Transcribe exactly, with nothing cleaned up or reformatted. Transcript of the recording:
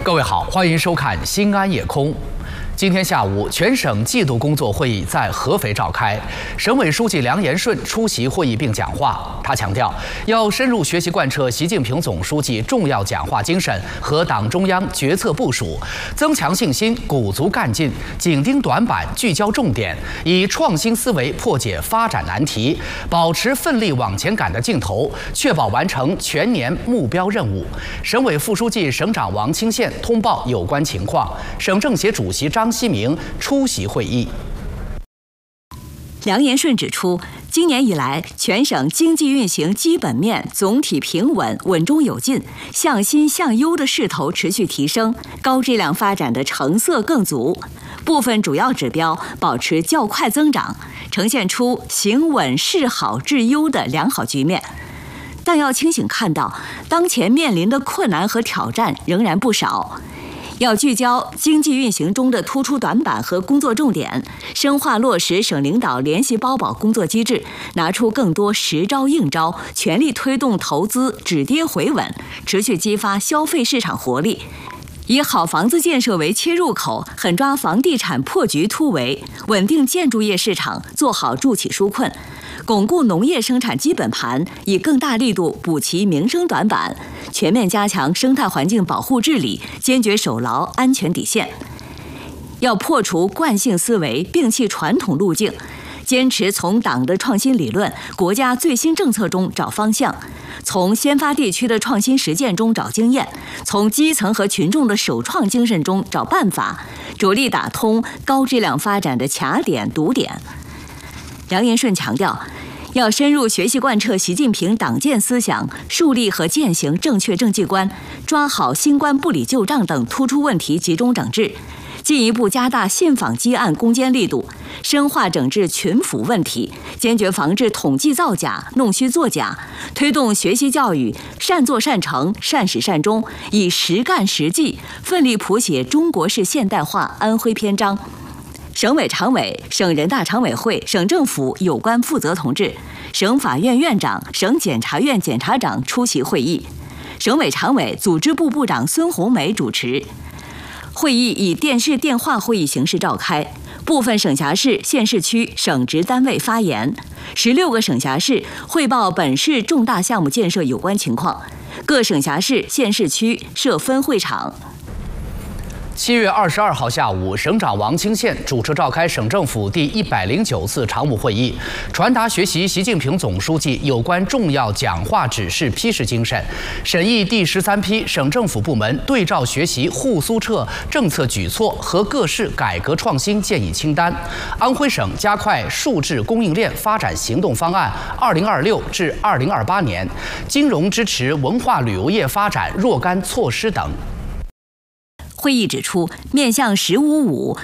各位好，欢迎收看《新安夜空》。今天下午，全省季度工作会议在合肥召开，省委书记梁延顺出席会议并讲话。他强调，要深入学习贯彻习近平总书记重要讲话精神和党中央决策部署，增强信心，鼓足干劲，紧盯短板，聚焦重点，以创新思维破解发展难题，保持奋力往前赶的劲头，确保完成全年目标任务。省委副书记、省长王清县通报有关情况，省政协主席张希明出席会议。 梁延顺指出，今年以来，全省经济运行基本面总体平稳、稳中有进，向新向优的势头持续提升，高质量发展的成色更足。部分主要指标保持较快增长，呈现出行稳势好致优的良好局面。但要清醒看到，当前面临的困难和挑战仍然不少。要聚焦经济运行中的突出短板和工作重点，深化落实省领导联系包保工作机制，拿出更多实招硬招，全力推动投资止跌回稳，持续激发消费市场活力。以好房子建设为切入口，狠抓房地产破局突围，稳定建筑业市场，做好助企纾困，巩固农业生产基本盘，以更大力度补齐民生短板，全面加强生态环境保护治理，坚决守牢安全底线。要破除惯性思维，摒弃传统路径，坚持从党的创新理论、国家最新政策中找方向，从先发地区的创新实践中找经验，从基层和群众的首创精神中找办法，着力打通高质量发展的卡点堵点。梁延顺强调，要深入学习贯彻习近平党建思想，树立和践行正确政绩观，抓好新冠不理旧账等突出问题集中整治，进一步加大信访积案攻坚力度，深化整治群辅问题，坚决防治统计造假、弄虚作假，推动学习教育善作善成、善始善终，以实干实际，奋力谱写中国式现代化安徽篇章。省委常委、省人大常委会、省政府有关负责同志、省法院院长、省检察院检察长出席会议，省委常委、组织部部长孙红梅主持。会议以电视电话会议形式召开，部分省辖市、县市区省直单位发言，十六个省辖市汇报本市重大项目建设有关情况，各省辖市、县市区设分会场。 七月二十二号下午，省长王清县主持召开省政府第一百零九次常务会议，传达学习习近平总书记有关重要讲话指示批示精神，审议第十三批省政府部门对照学习沪苏浙政策举措和各市改革创新建议清单，安徽省加快数字供应链发展行动方案二零二六至二零二八年，金融支持文化旅游业发展若干措施等。 会议指出，面向“十五五”